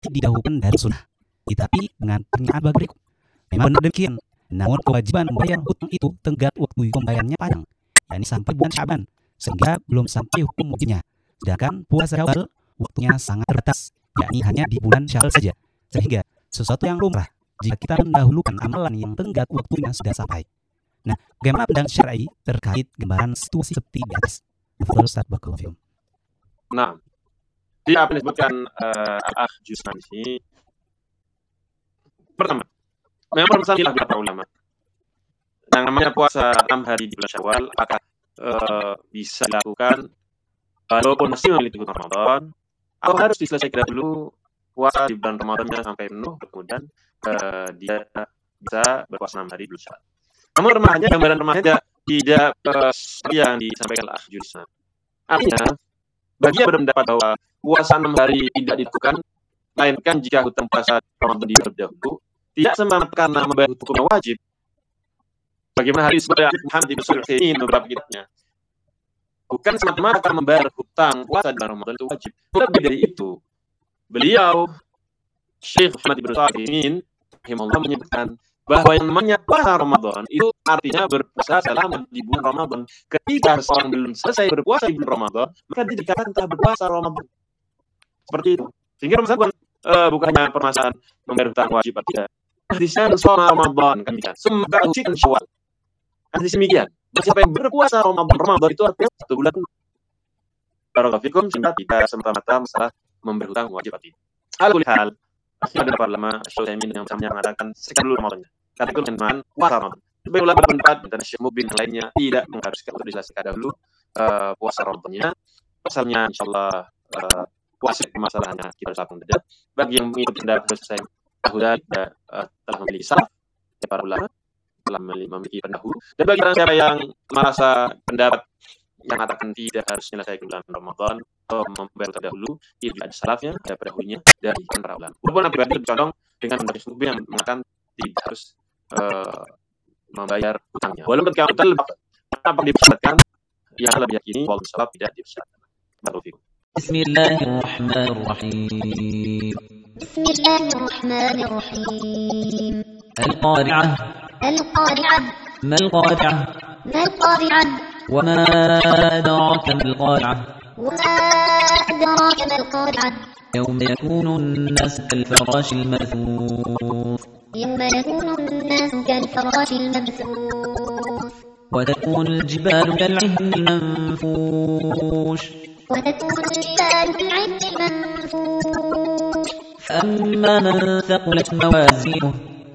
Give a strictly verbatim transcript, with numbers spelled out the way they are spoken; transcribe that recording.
didahulukan dari sunnah. Tetapi dengan pernyataan berikut, memang benar demikian. Namun kewajiban membayar hutang itu tenggat waktu pembayarannya panjang, yakni sampai bulan Syaban, sehingga belum sampai hukum wajibnya. Sedangkan puasa Syawal waktunya sangat terbatas, yakni hanya di bulan Syawal saja. Sehingga sesuatu yang lumrah jika kita mendahulukan amalan yang tenggat waktunya sudah sampai. Nah, bagaimana pandangan syar'i terkait gambaran situasi seperti di atas? Fadhil Ustaz Barakallahu fikum. Nah, di apa yang disebutkan uh, Al-Akh Jusman di sini, pertama, memang bermasalah para ulama. Yang namanya puasa enam hari di bulan Syawal, apakah uh, bisa dilakukan walaupun masih memiliki hutang Ramadan, atau harus diselesaikan dulu puasa di bulan Ramadannya sampai penuh, kemudian uh, dia bisa berpuasa enam hari di bulan Syawal. Namun remahnya, gambaran remahnya tidak, tidak uh, yang disampaikan Al-Akh Jusman. Artinya, bagi yang berpendapat bahwa puasa enam hari tidak dilakukan, melainkan jika hutang puasa Ramadan dibayar dahulu, tidak semata karena membayar hukumnya wajib. Bagaimana hadis dari Muhammad bin Sulaiman ini beberapa kitabnya, bukan semata-mata karena membayar hutang puasa di bulan Ramadan itu wajib. Lebih dari itu, beliau Syekh Muhammad bin Sulaiman rahimahullah menyebutkan bahwa yang namanya puasa Ramadan itu artinya berpuasa selama di bulan Ramadan. Ketika seorang belum selesai berpuasa di bulan Ramadan, maka dia dikatakan telah berpuasa Ramadan. Seperti itu. Sehingga masalah bukan, uh, bukan hanya permasalahan membayar hutang wajib atau tidak. Hadisnya selama Ramadan kan bisa. Semoga ujian Syawal. Hadis demikian. Siapa yang berpuasa Ramadan, Ramadan itu artinya satu bulan. Barakallahu fikum, sehingga tidak semata-mata masalah membayar hutang wajib atau tidak. Alul hal, ada para ulama Syaikhul yang sama mengatakan sekitar dulu Ramadannya. Kata itu dengan puasa Ramadan. Sebagai ulama berpendapat dan Syekh Mubin yang lainnya tidak mengharuskan untuk diselesaikan dahulu uh, puasa Ramadannya. Pasalnya insyaallah uh, puasa masalahnya kita lakukan saja. Bagi yang mengikuti pendapat selesai dahulu uh, telah memiliki salaf ya para ulama telah memiliki pendahulu. Dan bagi orang siapa yang merasa pendapat yang mengatakan tidak harus menyelesaikan bulan Ramadan atau membayar terdahulu, itu ada salafnya, ada pendahulunya dari para ulama. Walaupun Nabi Badri bercondong dengan pendapat Mubin yang mengatakan tidak harus uh, membayar hutangnya. Walaupun ketika kita lebih apa dipersyaratkan, yang lebih yakini walaupun salaf tidak dipersyaratkan. Barakallahu. Bismillahirrahmanirrahim. Bismillahirrahmanirrahim. Al-Qari'ah. Al-Qari'ah. Mal-Qari'ah. Mal-Qari'ah. وما أدراك ما القارعة وما أدراك ما القارعة يوم يكون الناس كالفراش المبثوث يوم يكون الناس كالفراش المبثوث وتكون الجبال كالعهن المنفوش وتكون الجبال كالعهن المنفوش فأما من ثقلت موازينه